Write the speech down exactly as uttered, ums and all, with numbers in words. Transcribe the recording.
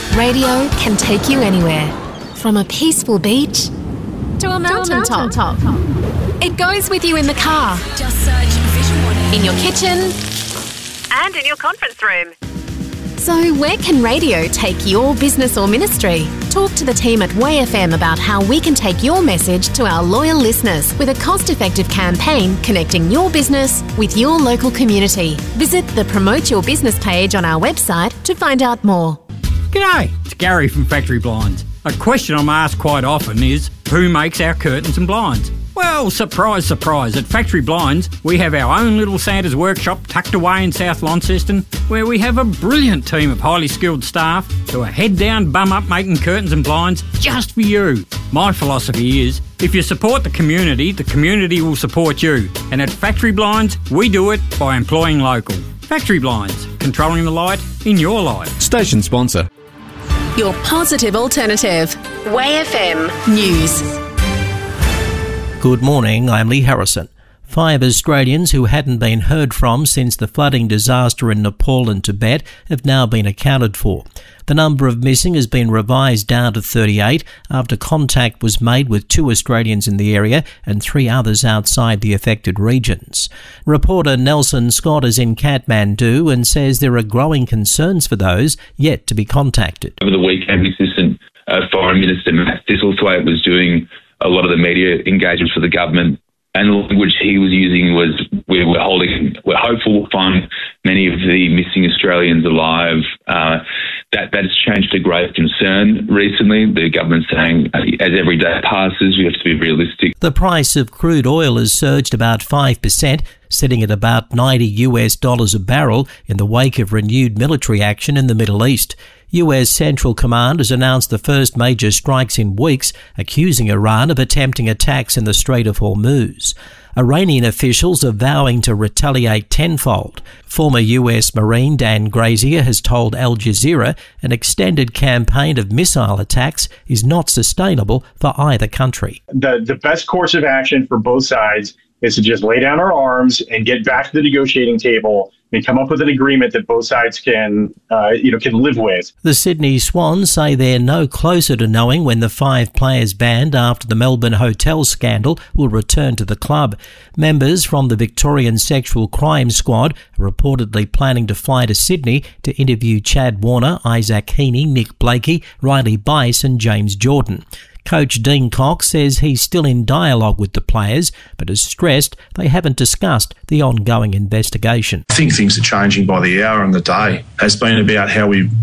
Radio can take you anywhere. From a peaceful beach to a mountain top. top. It goes with you in the car. Just search Vision One. In your kitchen. And in your conference room. So where can radio take your business or ministry? Talk to the team at Way F M about how we can take your message to our loyal listeners with a cost-effective campaign connecting your business with your local community. Visit the Promote Your Business page on our website to find out more. G'day, it's Gary from Factory Blinds. A question I'm asked quite often is, who makes our curtains and blinds? Well, surprise, surprise, at Factory Blinds, we have our own little Santa's workshop tucked away in South Launceston, where we have a brilliant team of highly skilled staff who are head down, bum up making curtains and blinds just for you. My philosophy is, if you support the community, the community will support you. And at Factory Blinds, we do it by employing local. Factory Blinds, controlling the light in your life. Station sponsor. Your positive alternative. Way F M News. Good morning, I'm Lee Harrison. Five Australians who hadn't been heard from since the flooding disaster in Nepal and Tibet have now been accounted for. The number of missing has been revised down to thirty-eight after contact was made with two Australians in the area and three others outside the affected regions. Reporter Nelson Scott is in Kathmandu and says there are growing concerns for those yet to be contacted. Over the weekend, Assistant uh, Foreign Minister Matt Thistlethwaite was doing a lot of the media engagements for the government, and the language he was using was we're, we're holding, we're hopeful we'll find many of the missing Australians alive. Uh, that that has changed to grave concern recently. The government's saying as every day passes, we have to be realistic. The price of crude oil has surged about five percent, sitting at about ninety US dollars a barrel in the wake of renewed military action in the Middle East. U S Central Command has announced the first major strikes in weeks, accusing Iran of attempting attacks in the Strait of Hormuz. Iranian officials are vowing to retaliate tenfold. Former U S Marine Dan Grazier has told Al Jazeera an extended campaign of missile attacks is not sustainable for either country. The, the best course of action for both sides is to just lay down our arms and get back to the negotiating table and come up with an agreement that both sides can, uh, you know, can live with. The Sydney Swans say they're no closer to knowing when the five players banned after the Melbourne hotel scandal will return to the club. Members from the Victorian Sexual Crime Squad are reportedly planning to fly to Sydney to interview Chad Warner, Isaac Heaney, Nick Blakey, Riley Bice and James Jordan. Coach Dean Cox says he's still in dialogue with the players, but has stressed they haven't discussed the ongoing investigation. I think things are changing by the hour and the day. It's been about how we